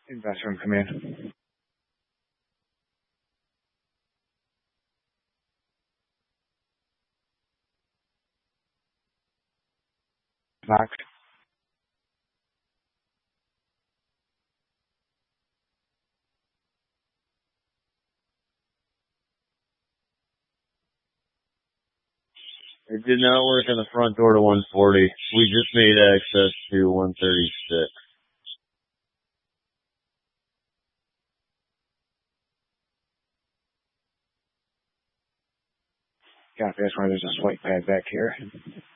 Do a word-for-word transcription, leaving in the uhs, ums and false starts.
Invest room, come in. Box. It did not work on the front door to one forty. We just made access to one thirty-six. Copy, that's why there's a swipe pad back here.